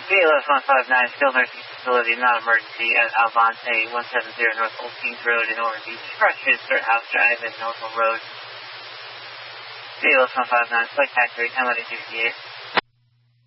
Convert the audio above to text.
BLS 159, skilled nursing facility, not emergency, at Alvante, 170 North Old Kings Road in Ormond Beach. Rush Sturt House Drive and Norfolk Road. BLS 159, flight tax rate, MLA 68.